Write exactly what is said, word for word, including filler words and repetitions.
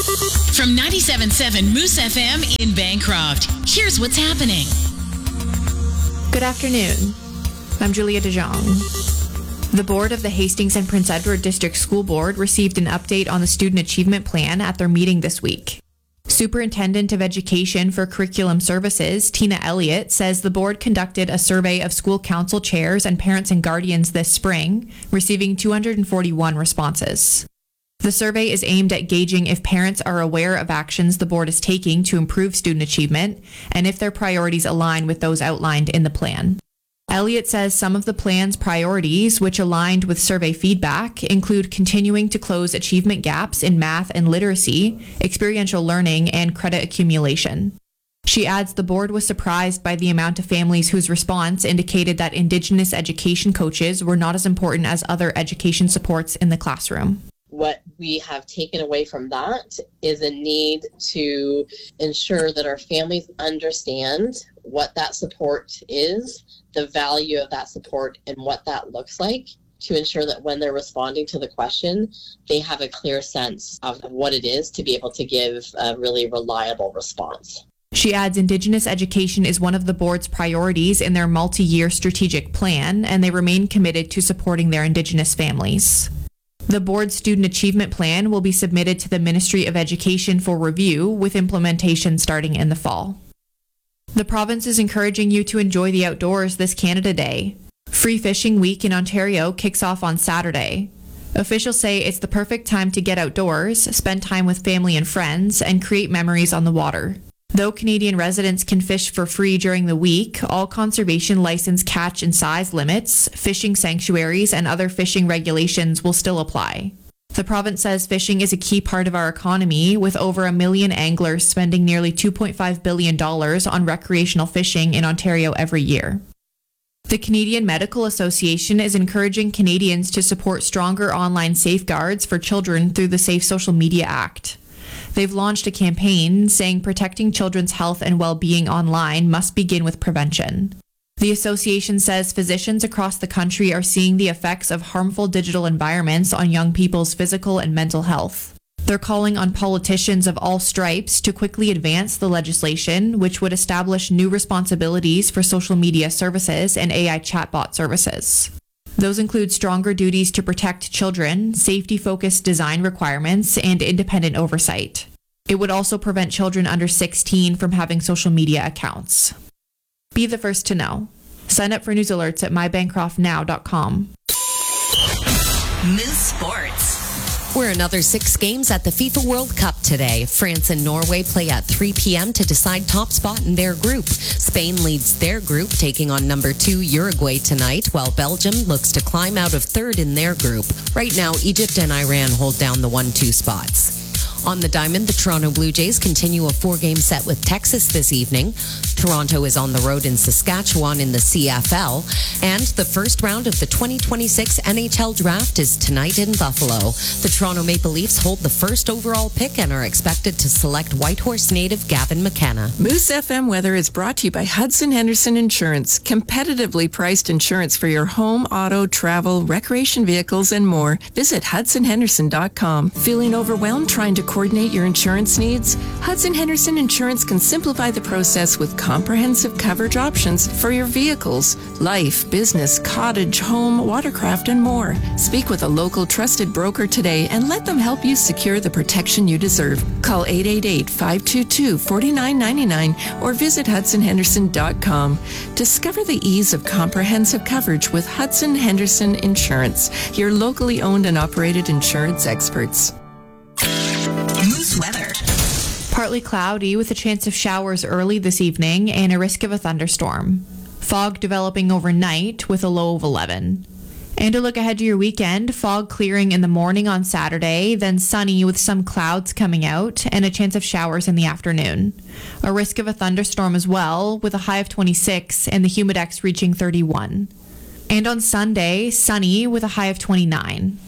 From ninety-seven point seven Moose F M in Bancroft, here's what's happening. Good afternoon. I'm Julia DeJong. The board of the Hastings and Prince Edward District School Board received an update on the Student Achievement Plan at their meeting this week. Superintendent of Education for Curriculum Services, Tina Elliott, says the board conducted a survey of school council chairs and parents and guardians this spring, receiving two hundred forty-one responses. The survey is aimed at gauging if parents are aware of actions the board is taking to improve student achievement and if their priorities align with those outlined in the plan. Elliott says some of the plan's priorities, which aligned with survey feedback, include continuing to close achievement gaps in math and literacy, experiential learning, and credit accumulation. She adds the board was surprised by the amount of families whose response indicated that Indigenous education coaches were not as important as other education supports in the classroom. What we have taken away from that is a need to ensure that our families understand what that support is, the value of that support, and what that looks like, to ensure that when they're responding to the question, they have a clear sense of what it is to be able to give a really reliable response. She adds Indigenous education is one of the board's priorities in their multi-year strategic plan, and they remain committed to supporting their Indigenous families. The board's Student Achievement Plan will be submitted to the Ministry of Education for review, with implementation starting in the fall. The province is encouraging you to enjoy the outdoors this Canada Day. Free Fishing Week in Ontario kicks off on Saturday. Officials say it's the perfect time to get outdoors, spend time with family and friends, and create memories on the water. Though Canadian residents can fish for free during the week, all conservation license catch and size limits, fishing sanctuaries, and other fishing regulations will still apply. The province says fishing is a key part of our economy, with over a million anglers spending nearly two point five billion dollars on recreational fishing in Ontario every year. The Canadian Medical Association is encouraging Canadians to support stronger online safeguards for children through the Safe Social Media Act. They've launched a campaign saying protecting children's health and well-being online must begin with prevention. The association says physicians across the country are seeing the effects of harmful digital environments on young people's physical and mental health. They're calling on politicians of all stripes to quickly advance the legislation, which would establish new responsibilities for social media services and A I chatbot services. Those include stronger duties to protect children, safety-focused design requirements, and independent oversight. It would also prevent children under sixteen from having social media accounts. Be the first to know. Sign up for news alerts at my bancroft now dot com. Moose Sports. We're another six games at the FIFA World Cup today. France and Norway play at three p.m. to decide top spot in their group. Spain leads their group, taking on number two Uruguay tonight, while Belgium looks to climb out of third in their group. Right now, Egypt and Iran hold down the one two spots. On the diamond, the Toronto Blue Jays continue a four-game set with Texas this evening. Toronto is on the road in Saskatchewan in the C F L. And the first round of the twenty twenty-six N H L Draft is tonight in Buffalo. The Toronto Maple Leafs hold the first overall pick and are expected to select Whitehorse native Gavin McKenna. Moose F M weather is brought to you by Hudson Henderson Insurance. Competitively priced insurance for your home, auto, travel, recreation vehicles, and more. Visit hudson henderson dot com. Feeling overwhelmed trying to coordinate your insurance needs? Hudson Henderson Insurance can simplify the process with comprehensive coverage options for your vehicles, life, business, cottage, home, watercraft, and more. Speak with a local trusted broker today and let them help you secure the protection you deserve. Call eight eight eight, five two two, four nine nine nine or visit hudson henderson dot com. Discover the ease of comprehensive coverage with Hudson Henderson Insurance, your locally owned and operated insurance experts. Moose weather. Partly cloudy with a chance of showers early this evening and a risk of a thunderstorm. Fog developing overnight with a low of eleven. And a look ahead to your weekend, fog clearing in the morning on Saturday, then sunny with some clouds coming out and a chance of showers in the afternoon. A risk of a thunderstorm as well, with a high of twenty-six and the humidex reaching thirty-one. And on Sunday, sunny with a high of twenty-nine.